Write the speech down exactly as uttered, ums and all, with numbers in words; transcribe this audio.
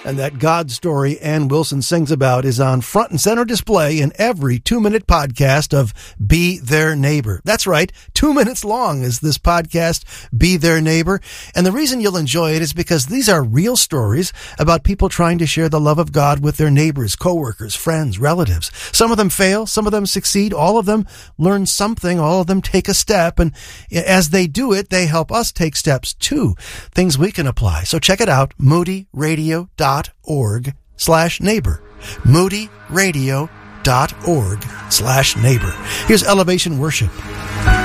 And that God story Ann Wilson sings about is on front and center display in every two-minute podcast of Be Their Neighbor. That's right, two minutes long is this podcast, Be Their Neighbor. And the reason you'll enjoy it is because these are real stories about people trying to share the love of God with their neighbors, coworkers, friends, relatives. Some of them fail, some of them succeed, all of them learn something, all of them take a step. And as they do it, they help us take steps too, things we can apply. So check it out, moody radio dot org slash neighbor. moody radio dot org slash neighbor. Here's Elevation Worship.